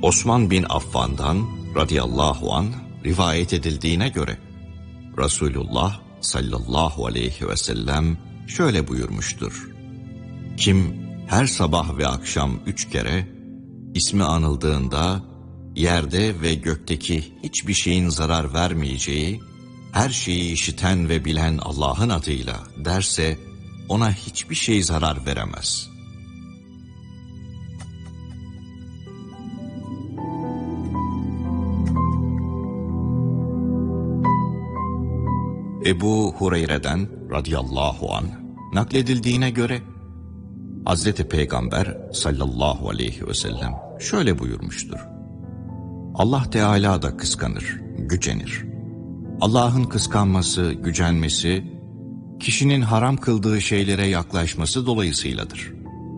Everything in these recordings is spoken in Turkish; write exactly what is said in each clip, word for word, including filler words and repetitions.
Osman bin Affan'dan radıyallahu anh rivayet edildiğine göre Resulullah sallallahu aleyhi ve sellem şöyle buyurmuştur. Kim her sabah ve akşam üç kere ismi anıldığında yerde ve gökteki hiçbir şeyin zarar vermeyeceği, her şeyi işiten ve bilen Allah'ın adıyla derse ona hiçbir şey zarar veremez. Ebu Hureyre'den radıyallahu anh nakledildiğine göre Hazreti Peygamber sallallahu aleyhi ve sellem şöyle buyurmuştur. Allah Teala da kıskanır, gücenir. Allah'ın kıskanması, gücenmesi, kişinin haram kıldığı şeylere yaklaşması dolayısıyladır.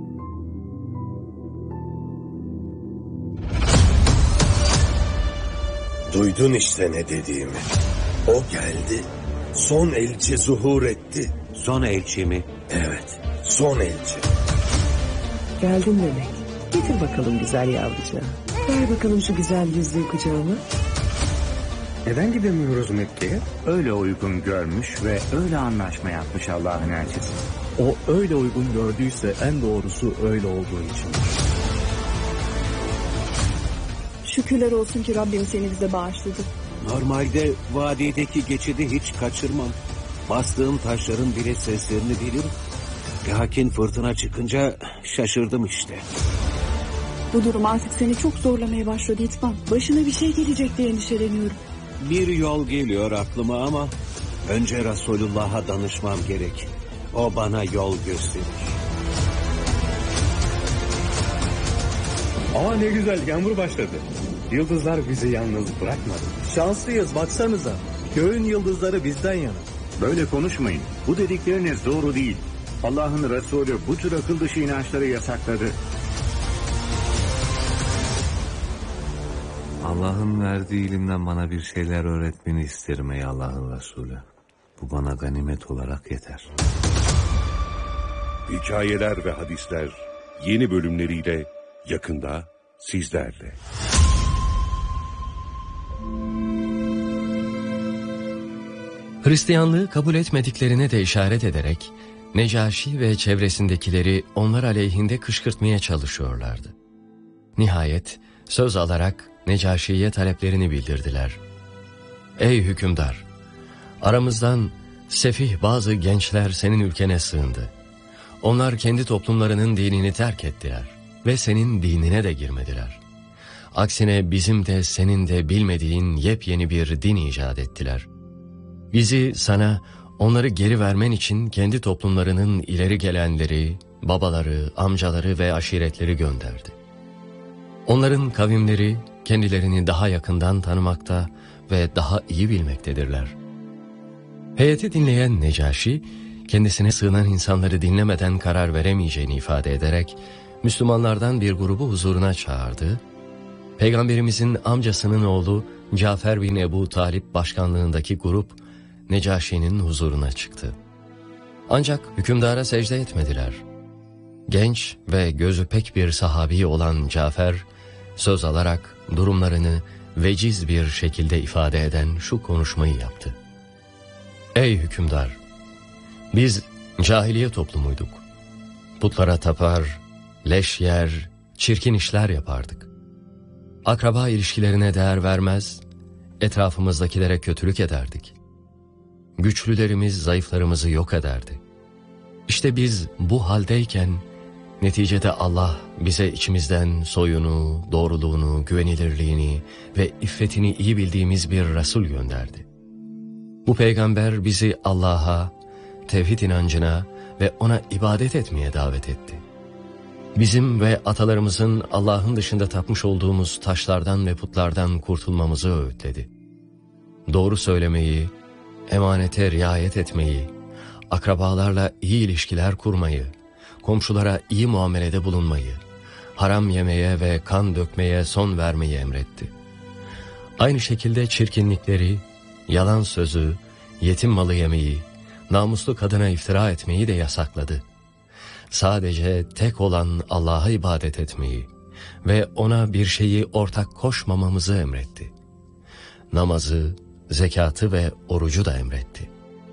Duydun işte ne dediğimi. O geldi, son elçi zuhur etti. Son elçi mi? Evet, son elçi. Geldin demek. Getir bakalım güzel yavrucağı. Ver bakalım şu güzel yüzlüğü kucağıma. Neden gidemiyoruz Mekke'ye? Öyle uygun görmüş ve öyle anlaşma yapmış Allah'ın elçisi. O öyle uygun gördüyse en doğrusu öyle olduğu için. Şükürler olsun ki Rabbim seni bize bağışladı. Normalde vadideki geçidi hiç kaçırmam. Bastığım taşların bile seslerini bilirim. Lakin fırtına çıkınca şaşırdım işte. Bu durum artık seni çok zorlamaya başladı İtman. Başına bir şey gelecek diye endişeleniyorum. Bir yol geliyor aklıma ama önce Resulullah'a danışmam gerek. O bana yol gösterir. Aa ne güzel, yağmur başladı. Yıldızlar bizi yalnız bırakmadı. Şanslıyız baksanıza. Göğün yıldızları bizden yana. Böyle konuşmayın. Bu dedikleriniz doğru değil. Allah'ın Resulü bu tür akıl dışı inançları yasakladı. Allah'ın verdiği ilimden bana bir şeyler öğretmeni isterim ey Allah'ın Resulü. Bu bana ganimet olarak yeter. Hikayeler ve hadisler yeni bölümleriyle yakında sizlerle. Hristiyanlığı kabul etmediklerine de işaret ederek Necaşi ve çevresindekileri onlar aleyhinde kışkırtmaya çalışıyorlardı. Nihayet söz alarak Necaşi'ye taleplerini bildirdiler. Ey hükümdar! Aramızdan sefih bazı gençler senin ülkene sığındı. Onlar kendi toplumlarının dinini terk ettiler ve senin dinine de girmediler. Aksine bizim de senin de bilmediğin yepyeni bir din icat ettiler. Bizi sana onları geri vermen için kendi toplumlarının ileri gelenleri, babaları, amcaları ve aşiretleri gönderdi. Onların kavimleri kendilerini daha yakından tanımakta ve daha iyi bilmektedirler. Heyeti dinleyen Necaşi, kendisine sığınan insanları dinlemeden karar veremeyeceğini ifade ederek, Müslümanlardan bir grubu huzuruna çağırdı. Peygamberimizin amcasının oğlu Cafer bin Ebu Talip başkanlığındaki grup, Necaşi'nin huzuruna çıktı. Ancak hükümdara secde etmediler. Genç ve gözü pek bir sahabi olan Cafer, söz alarak durumlarını veciz bir şekilde ifade eden şu konuşmayı yaptı. Ey hükümdar! Biz cahiliye toplumuyduk. Putlara tapar, leş yer, çirkin işler yapardık. Akraba ilişkilerine değer vermez, etrafımızdakilere kötülük ederdik. Güçlülerimiz zayıflarımızı yok ederdi. İşte biz bu haldeyken neticede Allah bize içimizden soyunu, doğruluğunu, güvenilirliğini ve iffetini iyi bildiğimiz bir Resul gönderdi. Bu peygamber bizi Allah'a, tevhid inancına ve ona ibadet etmeye davet etti. Bizim ve atalarımızın Allah'ın dışında tapmış olduğumuz taşlardan ve putlardan kurtulmamızı öğütledi. Doğru söylemeyi, emanete riayet etmeyi, akrabalarla iyi ilişkiler kurmayı, komşulara iyi muamelede bulunmayı, haram yemeye ve kan dökmeye son vermeyi emretti. Aynı şekilde çirkinlikleri, yalan sözü, yetim malı yemeyi, namuslu kadına iftira etmeyi de yasakladı. Sadece tek olan Allah'a ibadet etmeyi, ve ona bir şeyi ortak koşmamamızı emretti. Namazı, zekatı ve orucu da emretti.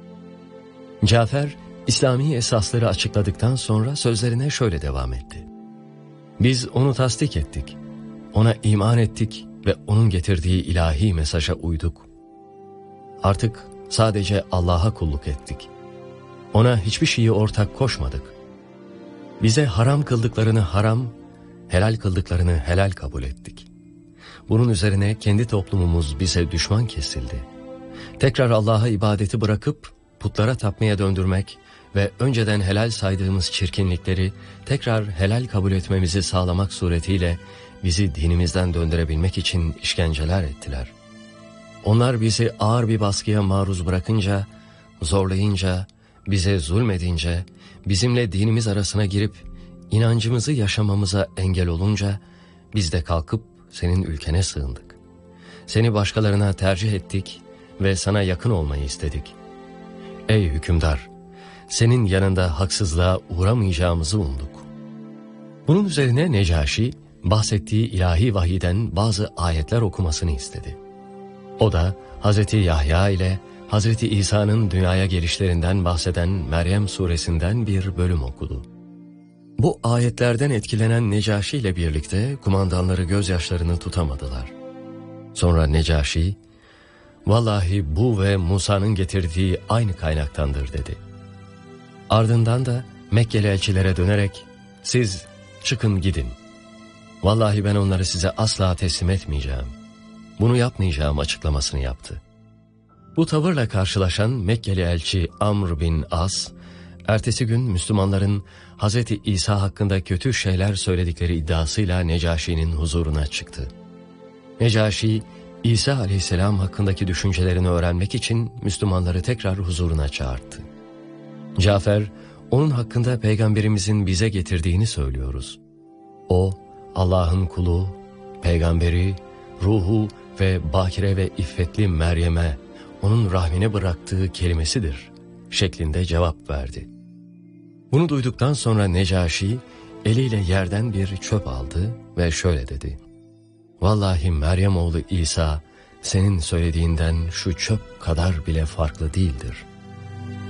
Cafer, İslami esasları açıkladıktan sonra sözlerine şöyle devam etti. Biz onu tasdik ettik, ona iman ettik ve onun getirdiği ilahi mesaja uyduk. Artık sadece Allah'a kulluk ettik. Ona hiçbir şeyi ortak koşmadık. Bize haram kıldıklarını haram, helal kıldıklarını helal kabul ettik. Bunun üzerine kendi toplumumuz bize düşman kesildi. Tekrar Allah'a ibadeti bırakıp putlara tapmaya döndürmek ve önceden helal saydığımız çirkinlikleri tekrar helal kabul etmemizi sağlamak suretiyle bizi dinimizden döndürebilmek için işkenceler ettiler. Onlar bizi ağır bir baskıya maruz bırakınca, zorlayınca, bize zulmedince, bizimle dinimiz arasına girip inancımızı yaşamamıza engel olunca biz de kalkıp senin ülkene sığındık. Seni başkalarına tercih ettik ve sana yakın olmayı istedik. Ey hükümdar! Senin yanında haksızlığa uğramayacağımızı umduk. Bunun üzerine Necaşi, bahsettiği ilahi vahiyden bazı ayetler okumasını istedi. O da Hazreti Yahya ile Hazreti İsa'nın dünyaya gelişlerinden bahseden Meryem suresinden bir bölüm okudu. Bu ayetlerden etkilenen Necaşi ile birlikte kumandanları gözyaşlarını tutamadılar. Sonra Necaşi, "Vallahi bu ve Musa'nın getirdiği aynı kaynaktandır" dedi. Ardından da Mekkeli elçilere dönerek, "Siz çıkın gidin. Vallahi ben onları size asla teslim etmeyeceğim. Bunu yapmayacağım" açıklamasını yaptı. Bu tavırla karşılaşan Mekkeli elçi Amr bin As, ertesi gün Müslümanların Hazreti İsa hakkında kötü şeyler söyledikleri iddiasıyla Necaşi'nin huzuruna çıktı. Necaşi, İsa aleyhisselam hakkındaki düşüncelerini öğrenmek için Müslümanları tekrar huzuruna çağırdı. Cafer, onun hakkında Peygamberimizin bize getirdiğini söylüyoruz. O, Allah'ın kulu, peygamberi, ruhu ve bakire ve iffetli Meryem'e, onun rahmine bıraktığı kelimesidir şeklinde cevap verdi. Bunu duyduktan sonra Necaşi eliyle yerden bir çöp aldı ve şöyle dedi: "Vallahi Meryem oğlu İsa senin söylediğinden şu çöp kadar bile farklı değildir.